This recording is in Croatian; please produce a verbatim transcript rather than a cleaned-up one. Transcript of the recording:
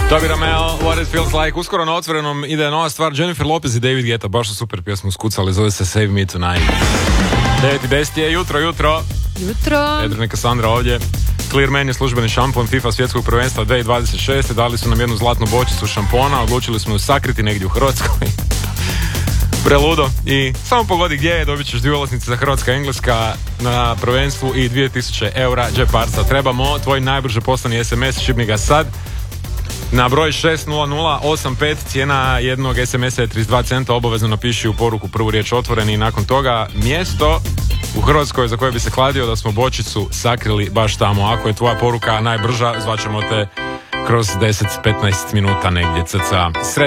Tobi Ramel, What It Feels Like. Uskoro na otvorenom ide nova stvar Jennifer Lopez i David Guetta. Baš su super pjesmu skucali, zove se Save Me Tonight. devet i deset je jutro, jutro. Jutro. Edrina Cassandra ovdje. Clear Man je službeni šampon FIFA svjetskog prvenstva dvije tisuće dvadeset šeste. Dali su nam jednu zlatnu bočicu šampona, odlučili smo ju sakriti negdje u Hrvatskoj. Preludo. I samo pogodi gdje je, dobit ćeš dvije ulaznice za Hrvatska-Engleska na prvenstvu i dvije tisuće eura džeparca. Trebamo tvoj najbrže poslani es em es, šibni ga sad na broj šest nula nula osam pet, cijena jednog es em esa je trideset dva centa, obavezno napiši u poruku prvu riječ otvoreni i nakon toga mjesto u Hrvatskoj za koje bi se kladio da smo bočicu sakrili baš tamo. Ako je tvoja poruka najbrža, zvaćemo te kroz deset do petnaest minuta negdje cca. Sretno